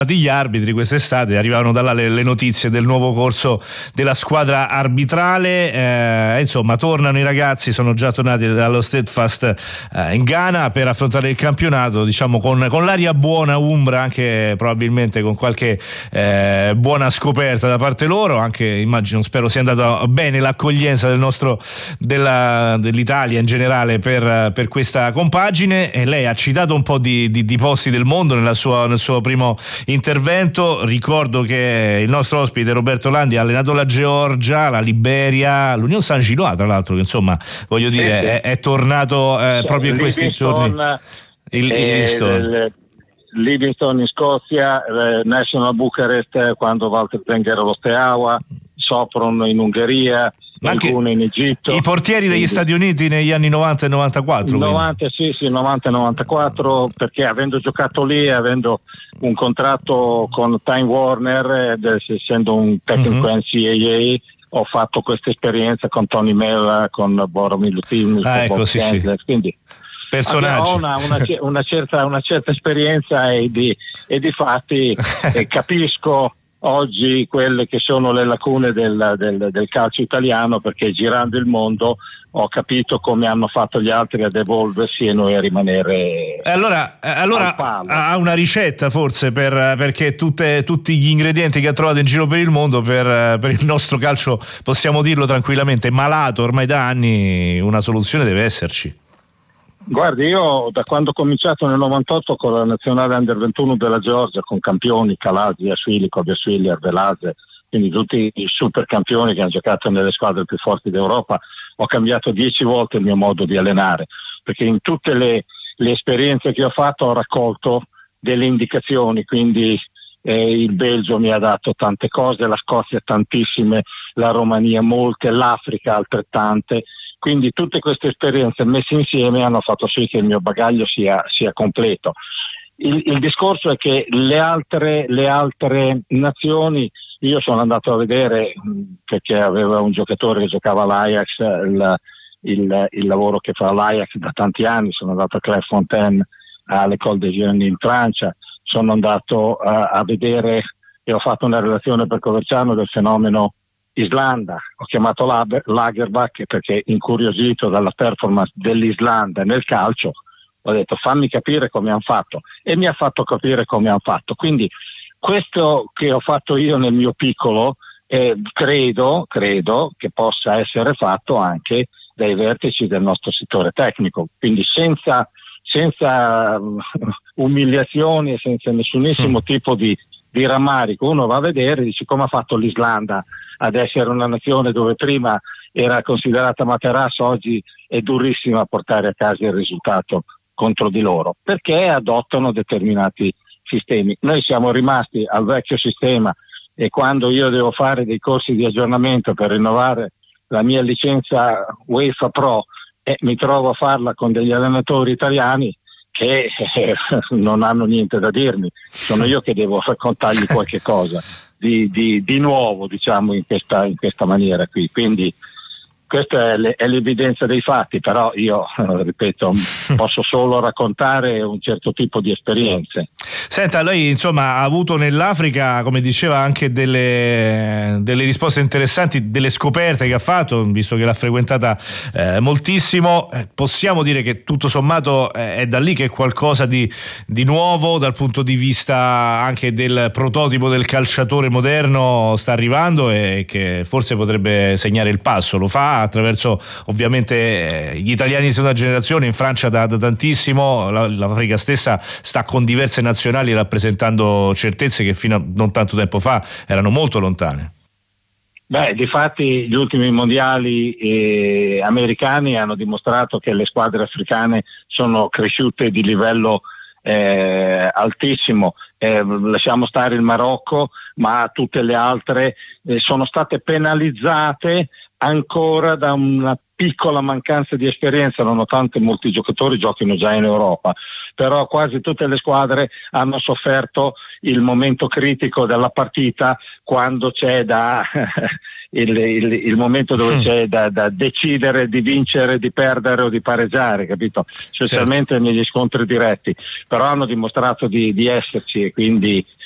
gli arbitri quest'estate, arrivavano da là le notizie del nuovo corso della squadra arbitrale, insomma tornano i ragazzi, sono già tornati dallo Steadfast in Ghana per affrontare il campionato, diciamo con l'aria buona umbra, anche probabilmente con qualche buona scoperta da parte loro, anche immagino, spero sia andata bene l'accoglienza dell'Italia in generale per questa compagine. E lei ha citato un po' di posti del mondo nel suo primo intervento. Ricordo che il nostro ospite Roberto Landi ha allenato la Georgia, la Liberia, l'Unione San Gilois, tra l'altro, che insomma voglio dire è tornato proprio in questi giorni Livingston in Scozia, National Bucharest quando Walter Zenga era allo Steaua, Sopron in Ungheria, qualcuno in Egitto. I portieri degli Stati Uniti negli anni 90 e 94. 90 e 94, perché avendo giocato lì, avendo un contratto con Time Warner, essendo un tecnico NCAA, ho fatto questa esperienza con Tony Mella, con Boromir Lutin, quindi personaggi. Ho una certa esperienza e di fatti capisco oggi quelle che sono le lacune del calcio italiano, perché girando il mondo ho capito come hanno fatto gli altri ad evolversi e noi a rimanere allora ha una ricetta forse perché tutti gli ingredienti che ha trovato in giro per il mondo per il nostro calcio, possiamo dirlo tranquillamente, malato ormai da anni, una soluzione deve esserci. Guardi, io da quando ho cominciato nel 98 con la nazionale Under 21 della Georgia, con campioni, Calasi, Asfili, Kobiasvili, Arvelase, quindi tutti i super campioni che hanno giocato nelle squadre più forti d'Europa, ho cambiato 10 volte il mio modo di allenare, perché in tutte le esperienze che ho fatto ho raccolto delle indicazioni, quindi il Belgio mi ha dato tante cose, la Scozia tantissime, la Romania molte, l'Africa altrettante. Quindi tutte queste esperienze messe insieme hanno fatto sì che il mio bagaglio sia completo. Il discorso è che le altre nazioni, io sono andato a vedere, perché aveva un giocatore che giocava all'Ajax, il lavoro che fa l'Ajax da tanti anni, sono andato a Clairefontaine, all'École des Jeunes in Francia, sono andato a vedere e ho fatto una relazione per Coverciano del fenomeno Islanda, ho chiamato Lagerbach perché incuriosito dalla performance dell'Islanda nel calcio ho detto fammi capire come hanno fatto, e mi ha fatto capire come hanno fatto. Quindi questo che ho fatto io nel mio piccolo credo che possa essere fatto anche dai vertici del nostro settore tecnico, quindi senza umiliazioni e senza nessunissimo tipo di rammarico. Uno va a vedere e dice come ha fatto l'Islanda ad essere una nazione dove prima era considerata materasso, oggi è durissima a portare a casa il risultato contro di loro, perché adottano determinati sistemi. Noi siamo rimasti al vecchio sistema e quando io devo fare dei corsi di aggiornamento per rinnovare la mia licenza UEFA Pro mi trovo a farla con degli allenatori italiani che non hanno niente da dirmi, sono io che devo raccontargli qualche cosa di nuovo, diciamo, in questa maniera qui. Quindi questa è l'evidenza dei fatti, però io ripeto, posso solo raccontare un certo tipo di esperienze. Senta, lei insomma ha avuto nell'Africa, come diceva, anche delle risposte interessanti, delle scoperte che ha fatto, visto che l'ha frequentata moltissimo. Possiamo dire che tutto sommato è da lì che qualcosa di nuovo dal punto di vista anche del prototipo del calciatore moderno sta arrivando e che forse potrebbe segnare il passo. Lo fa attraverso ovviamente gli italiani di seconda generazione, in Francia da tantissimo, l'Africa stessa sta con diverse nazionali rappresentando certezze che fino a non tanto tempo fa erano molto lontane. Difatti gli ultimi mondiali americani hanno dimostrato che le squadre africane sono cresciute di livello altissimo. Lasciamo stare il Marocco, ma tutte le altre sono state penalizzate ancora da una piccola mancanza di esperienza, nonostante molti giocatori giochino già in Europa, però quasi tutte le squadre hanno sofferto il momento critico della partita, quando c'è il momento dove c'è da decidere di vincere, di perdere o di pareggiare, capito? Specialmente negli scontri diretti, però hanno dimostrato di esserci, e quindi